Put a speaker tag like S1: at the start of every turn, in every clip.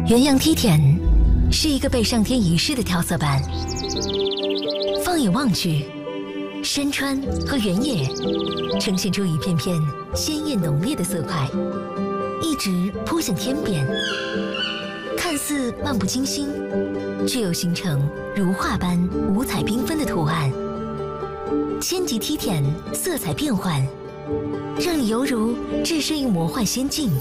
S1: 元阳梯田是一个被上天遗失的调色板，放眼望去，山川和原野呈现出一片片鲜艳浓烈的色块，一直扑向天边，看似漫不经心，却又形成如画般五彩缤纷的图案。千级梯田色彩变幻，让你犹如置身于魔幻仙境。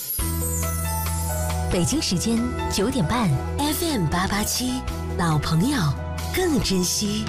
S1: 北京时间9点半 ，FM 887，老朋友更珍惜。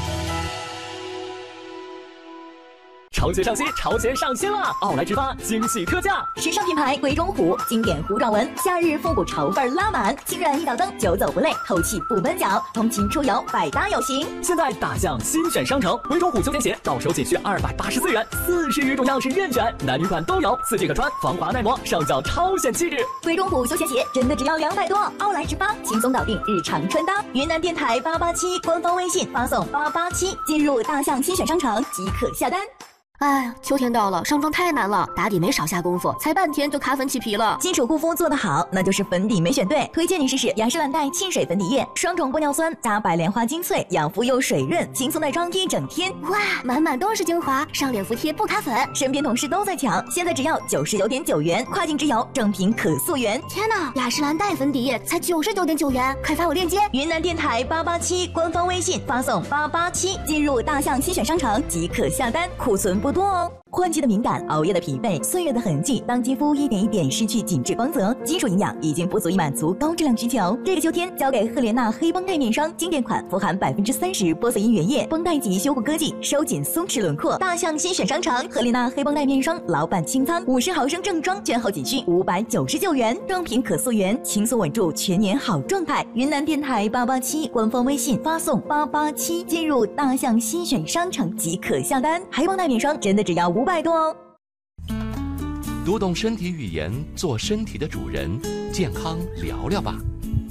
S2: 潮鞋上新，潮鞋上新啦！奥莱之发惊喜特价，
S3: 时尚品牌鬼冢虎经典糊状纹，夏日复古潮范拉满，轻软一脚蹬，久走不累，透气不闷脚，通勤出游百搭有型。
S2: 现在大象新选商城，鬼冢虎休闲鞋到手仅需284元，40余种样式任选，男女款都有，4件可穿，防滑耐磨，上脚超显气质。
S3: 鬼冢虎休闲鞋真的只要200多，奥莱之发轻松搞定日常穿搭。云南电台887官方微信发送887，进入大象新选商城即可下单。
S4: 哎呀，秋天到了，上妆太难了，打底没少下功夫，才半天就卡粉起皮了。
S3: 基础护肤做得好，那就是粉底没选对。推荐你试试雅诗兰黛沁水粉底液，双种玻尿酸加白莲花精粹，养肤又水润，轻松耐妆一整天。
S4: 哇，满满都是精华，上脸服帖不卡粉。
S3: 身边同事都在抢，现在只要99.9元，跨境直邮，正品可溯源。
S4: 天哪，雅诗兰黛粉底液才99.9元，快发我链接。
S3: 云南电台887官方微信发送887，进入大象新选商城即可下单，库存不多哦。换季的敏感，熬夜的疲惫，岁月的痕迹，当肌肤一点一点失去紧致光泽，基础营养已经不足以满足高质量需求。这个秋天交给赫莲娜黑绷带面霜经典款，富含30%玻色因原液，绷带级修护科技，收紧松弛轮廓。大象新选商城赫莲娜黑绷带面霜老版清仓，50毫升正装券后仅需599元，正品可溯源，轻松稳住全年好状态。云南电台887官方微信发送887，进入大象新选商城即可下单。黑绷带面霜真的只要500多哦。
S5: 读懂身体语言，做身体的主人，健康聊聊吧。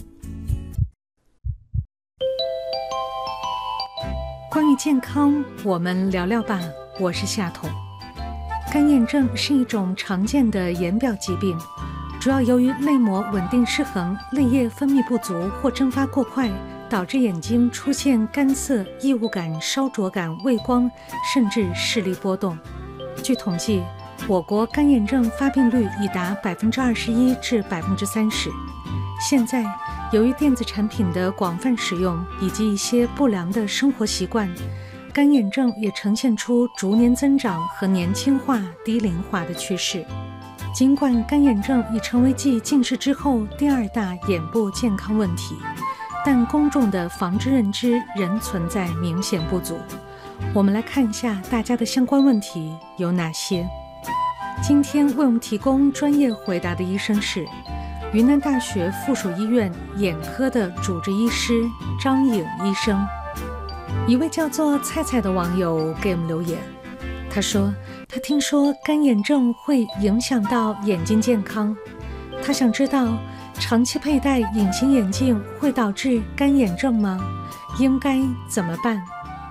S6: 关于健康，我们聊聊吧。我是夏彤。干眼症是一种常见的眼表疾病，主要由于泪膜稳定失衡、泪液分泌不足或蒸发过快，导致眼睛出现干涩、异物感、烧灼感、畏光，甚至视力波动。据统计，我国干眼症发病率已达21%至30%。现在，由于电子产品的广泛使用以及一些不良的生活习惯，干眼症也呈现出逐年增长和年轻化、低龄化的趋势。尽管干眼症已成为继近视之后第2大眼部健康问题，但公众的防治认知仍存在明显不足。我们来看一下大家的相关问题有哪些。今天为我们提供专业回答的医生是云南大学附属医院眼科的主治医师张颖医生。一位叫做菜菜的网友给我们留言，他说他听说干眼症会影响到眼睛健康，他想知道长期佩戴隐形眼镜会导致干眼症吗？应该怎么办？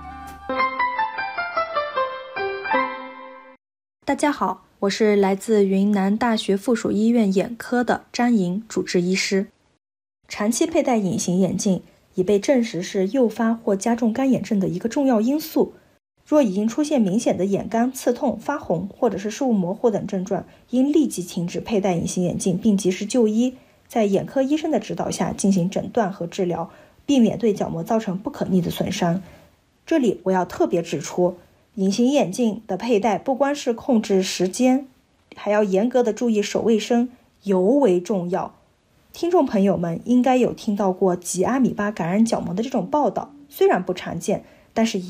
S7: 大家好，我是来自云南大学附属医院眼科的张颖主治医师。长期佩戴隐形眼镜已被证实是诱发或加重干眼症的一个重要因素。若已经出现明显的眼干、刺痛、发红或者是视物模糊等症状，应立即停止佩戴隐形眼镜并及时就医，在眼科医生的指导下进行诊断和治疗，避免对角膜造成不可逆的损伤。这里我要特别指出，隐形眼镜的佩戴不光是控制时间，还要严格的注意手卫生，尤为重要。听众朋友们应该有听到过吉阿米巴感染角膜的这种报道，虽然不常见，但是